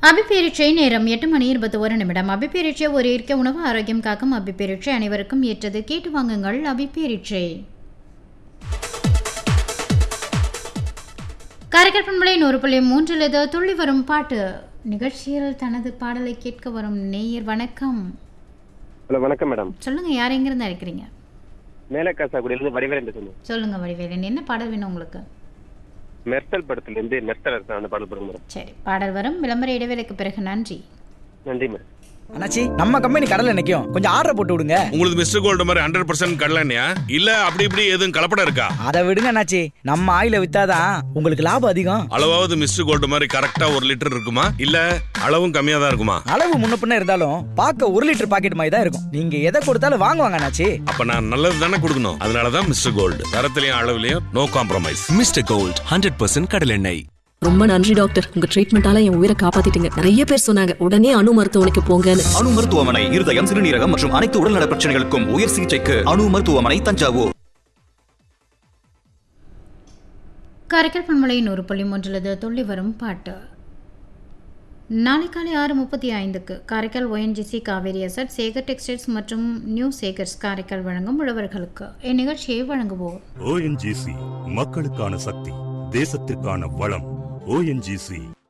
அபிப்பேரிச்சை நேரம் 8:21 அபிப்பேரிச்சை ஒரு இயற்கை உணவு ஆரோக்கியம் காக்கும் அபிப்பேரிச்சை அனைவருக்கும் ஏற்றது. கேட்டு வாங்குங்கள் அபிப்பேரிச்சை. காரைக்கால் பண்பலை 100.3 துள்ளி வரும் பாட்டு நிகழ்ச்சியில் தனது பாடலை கேட்க வரும் நேயர். வணக்கம். ஹலோ, வணக்கம் மேடம். சொல்லுங்க, யார் எங்கிருந்து அழைக்கிறீங்க? மேலக்காசாக்குடியிலிருந்து வடிவேலன் பேசுறேன். சொல்லுங்க வடிவேலன், என்ன பாடல் வேணும் உங்களுக்கு? மெர்சல் படத்திலிருந்து மெர்சல் அந்த பாடல் போடுங்க மேடம். சரி, பாடல் வரும். விளம்பர இடைவேளைக்கு பிறகு. நன்றி. நன்றி மேடம். அண்ணாச்சி, நம்ம கம்பெனி கடல்ல நிக்கும், கொஞ்சம் ஆர்டர் போட்டு விடுங்க. உங்களுக்கு மிஸ்டர் கோல்டு மாதிரி 100% கடலண்ணையா இல்ல அப்படி இப்படி எதுவும் கலப்படம் இருக்கா? அதை விடுங்க அண்ணாச்சி, நம்ம ஆயில வித்தாதான் உங்களுக்கு லாபம் அதிகம். அளவாவது மிஸ்டர் கோல்டு மாதிரி கரெக்டா 1 லிட்டர் இருக்குமா இல்ல அளவும் கம்மியா தான் இருக்குமா? அளவு முன்ன பின்ன இருந்தாலும் பார்க்க 1 லிட்டர் பாக்கெட் மாதிரி தான் இருக்கும். நீங்க எதை கொடுத்தாலும் வாங்குவாங்க அண்ணாச்சி. அப்ப நான் நல்லது தானே கொடுக்கணும். அதனாலதான் mister gold, தரத்திலையும் அளவுலயும் no compromise. Mister gold 100% கடலெண்ணெய். ரொம்ப நன்றி டாக்டர், உங்க ட்ரீட்மெண்டால என் உயிரை காப்பாத்திட்டீங்க. நிறைய பேர் சொன்னாங்க உடனே அணு மருத்துவமனைக்கு போங்கன்னு. அணு மருத்துவமனை இருதயம், சிறுநீரகம் மற்றும் அனைத்து உடல்நல பிரச்சனைகளுக்கும் உயர் சிகிச்சைக்கு அணு மருத்துவமனை, தஞ்சாவூர். காரைக்கால் பண்பலை 100.3 துள்ளி வரும் பாட்டு. நாளை காலை 6:35 Karaikal ONGC Kaveri asset, Sekar textiles மற்றும் நியூ சேகர்ஸ் காரைக்கால் வழங்கும் உழவர்களுக்கு இந்நிகழ்ச்சியை வழங்குவோர். ONGC மக்களுக்கான சக்தி, தேசத்திற்கான வளம். ONGC